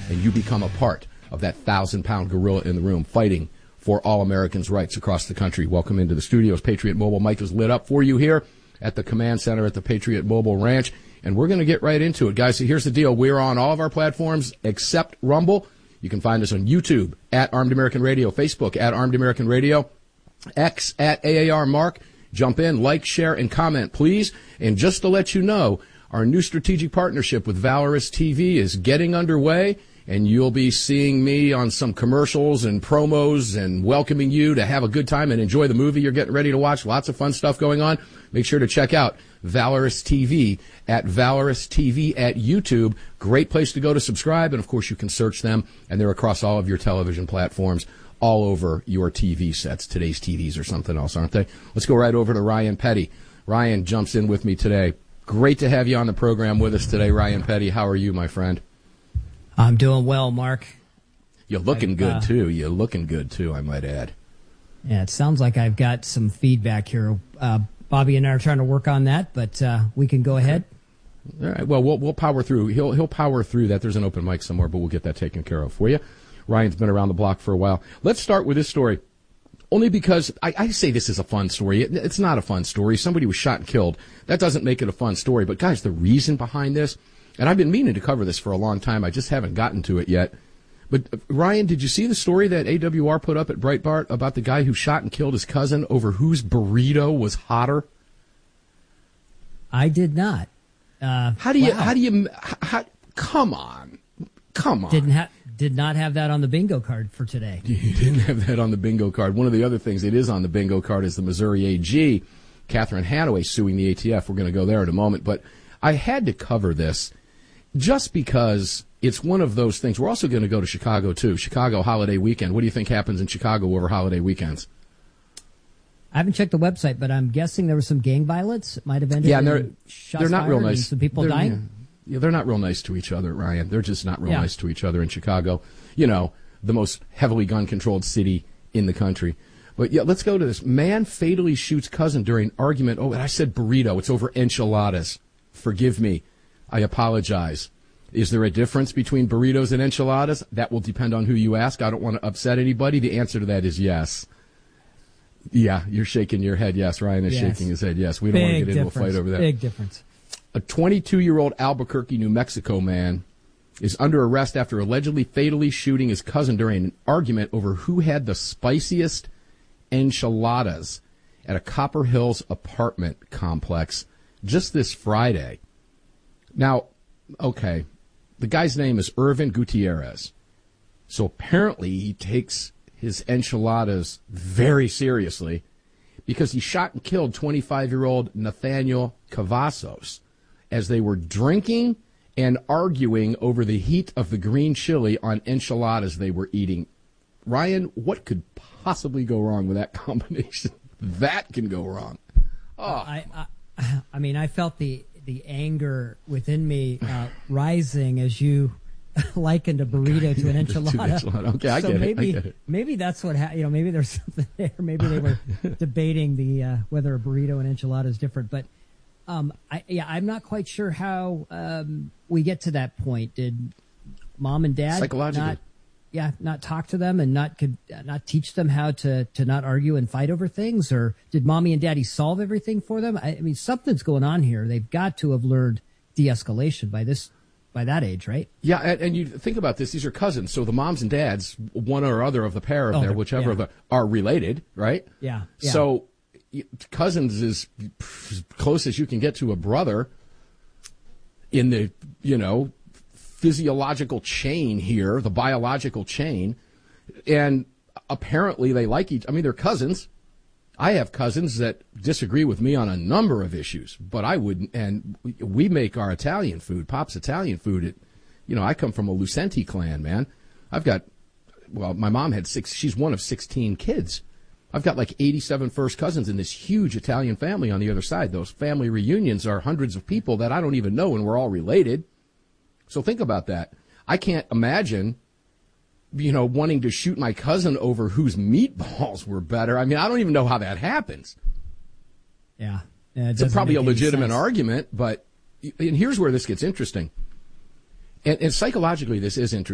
and you become a part of that 1,000-pound gorilla in the room fighting for all Americans' rights across the country. Welcome into the studios. Patriot Mobile mic is lit up for you here at the command center at the Patriot Mobile Ranch, and we're going to get right into it, guys. So here's the deal. We're on all of our platforms except Rumble. You can find us on YouTube at Armed American Radio, Facebook at Armed American Radio, X at AAR Mark. Jump in, like, share, and comment, please. And just to let you know, our new strategic partnership with Valorous TV is getting underway, and you'll be seeing me on some commercials and promos and welcoming you to have a good time and enjoy the movie you're getting ready to watch. Lots of fun stuff going on. Make sure to check out Valorous TV at YouTube. Great place to go to subscribe, and of course you can search them, and they're across all of your television platforms, all over your TV sets. Today's TVs or something else, aren't they? Let's go right over to Ryan Petty. Ryan jumps in with me today. Great to have you on the program with us today, Ryan Petty. How are you, my friend? I'm doing well, Mark. You're looking good, too. You're looking good, too, I might add. Yeah, it sounds like I've got some feedback here. Bobby and I are trying to work on that, but we can go ahead. All right. Well, we'll power through. He'll power through that. There's an open mic somewhere, but we'll get that taken care of for you. Ryan's been around the block for a while. Let's start with this story, only because I say this is a fun story. It's not a fun story. Somebody was shot and killed. That doesn't make it a fun story. But, guys, the reason behind this, and I've been meaning to cover this for a long time. I just haven't gotten to it yet. But, Ryan, did you see the story that AWR put up at Breitbart about the guy who shot and killed his cousin over whose burrito was hotter? I did not. Come on. Did not have that on the bingo card for today. You didn't have that on the bingo card. One of the other things that is on the bingo card is the Missouri AG, Catherine Hanaway, suing the ATF. We're going to go there in a moment. But I had to cover this just because it's one of those things. We're also going to go to Chicago, too. Chicago holiday weekend. What do you think happens in Chicago over holiday weekends? I haven't checked the website, but I'm guessing there was some gang violence. It might have ended in shots they're not fired real nice. And some people dying. Yeah, they're not real nice to each other, Ryan. They're just not real nice to each other in Chicago. You know, the most heavily gun-controlled city in the country. But, yeah, let's go to this. Man fatally shoots cousin during argument. Oh, and I said burrito. It's over enchiladas. Forgive me. I apologize. Is there a difference between burritos and enchiladas? That will depend on who you ask. I don't want to upset anybody. The answer to that is yes. Yeah, you're shaking your head. Yes, Ryan is shaking his head. Yes, we don't want to get into a fight over that. Big difference. A 22-year-old Albuquerque, New Mexico man is under arrest after allegedly fatally shooting his cousin during an argument over who had the spiciest enchiladas at a Copper Hills apartment complex just this Friday. Now, okay, the guy's name is Irvin Gutierrez. So apparently he takes his enchiladas very seriously because he shot and killed 25-year-old Nathaniel Cavazos as they were drinking and arguing over the heat of the green chili on enchiladas they were eating. Ryan, what could possibly go wrong with that combination? That can go wrong. Oh. I mean, I felt the anger within me rising as you likened a burrito to an enchilada. Okay, I get it. Maybe that's what happened. Maybe there's something there. Maybe they were debating the whether a burrito and enchilada is different. But I'm not quite sure how we get to that point. Did mom and dad not talk to them and not teach them how to not argue and fight over things? Or did mommy and daddy solve everything for them? I mean, something's going on here. They've got to have learned de-escalation by that age, right? Yeah, and you think about this. These are cousins. So the moms and dads, one or other of the pair of whichever of them, are related, right? Yeah. So cousins is as close as you can get to a brother in the, physiological chain here, the biological chain. And apparently they like they're cousins. I have cousins that disagree with me on a number of issues, but I wouldn't. And we make our Italian food, Pop's Italian food. I come from a Lucenti clan, man. My mom had she's one of 16 kids. I've got like 87 first cousins in this huge Italian family on the other side. Those family reunions are hundreds of people that I don't even know, and we're all related. So think about that. I can't imagine, wanting to shoot my cousin over whose meatballs were better. I mean, I don't even know how that happens. Yeah. It's probably a legitimate argument, but and here's where this gets interesting. And psychologically, this is interesting.